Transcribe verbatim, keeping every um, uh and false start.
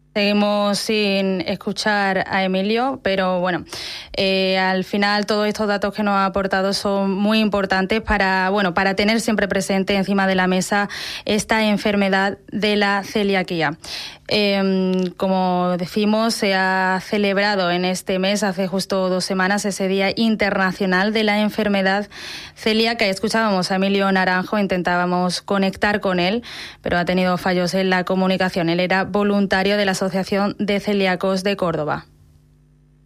Seguimos sin escuchar a Emilio, pero bueno, eh, al final todos estos datos que nos ha aportado son muy importantes para, bueno, para tener siempre presente encima de la mesa esta enfermedad de la celiaquía. Eh, como decimos, se ha celebrado en este mes, hace justo dos semanas, ese Día Internacional de la Enfermedad Celíaca. Escuchábamos a Emilio Naranjo, intentábamos conectar con él, pero ha tenido fallos en la comunicación. Él era voluntario de la Asociación de Celíacos de Córdoba.